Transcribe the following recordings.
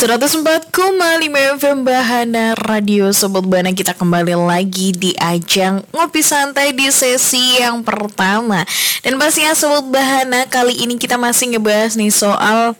104,5 FM Bahana Radio. Sobat Bahana, kita kembali lagi di ajang Ngopi Santai di sesi yang pertama. Dan pastinya Sobat Bahana, kali ini kita masih ngebahas nih soal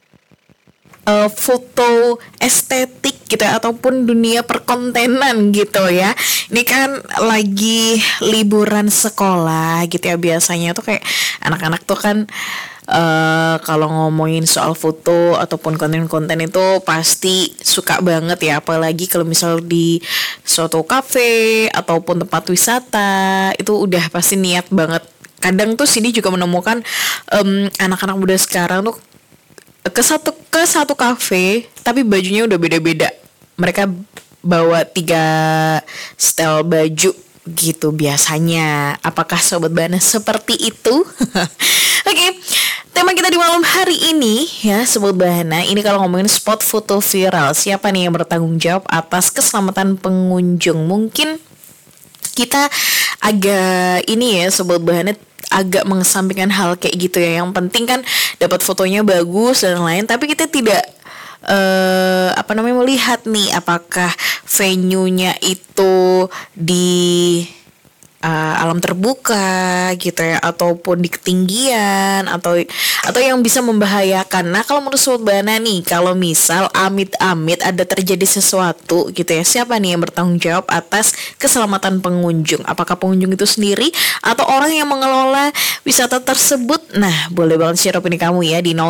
foto estetik gitu ya, ataupun dunia perkontenan gitu ya. Ini kan lagi liburan sekolah gitu ya. Biasanya tuh kayak anak-anak tuh kan kalau ngomongin soal foto ataupun konten-konten itu pasti suka banget ya, apalagi kalau misal di suatu kafe ataupun tempat wisata itu udah pasti niat banget. Kadang tuh sini juga menemukan anak-anak muda sekarang tuh ke satu kafe tapi bajunya udah beda-beda. Mereka bawa 3 style baju gitu biasanya. Apakah Sobat Bahana seperti itu? Oke, tema kita di malam hari ini ya Sobat Bahana, ini kalau ngomongin spot foto viral, siapa nih yang bertanggung jawab atas keselamatan pengunjung? Mungkin kita agak ini ya Sobat Bahana, agak mengesampingkan hal kayak gitu ya. Yang penting kan dapat fotonya bagus dan lain, tapi kita tidak melihat nih apakah venue-nya itu di alam terbuka gitu ya, ataupun di ketinggian atau yang bisa membahayakan. Nah, kalau menurut Sobat Bahana nih, kalau misal amit-amit ada terjadi sesuatu gitu ya, siapa nih yang bertanggung jawab atas keselamatan pengunjung? Apakah pengunjung itu sendiri atau orang yang mengelola wisata tersebut? Nah, boleh banget share opini kamu ya di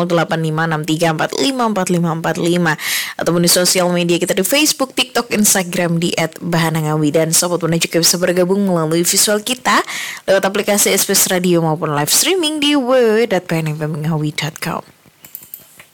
085634554545 ataupun di sosial media kita di Facebook, TikTok, Instagram di @bahanangawi. Dan Sobat Bahana juga bisa bergabung melalui visual kita lewat aplikasi SBS Radio maupun live streaming di www.bahanangawi.com.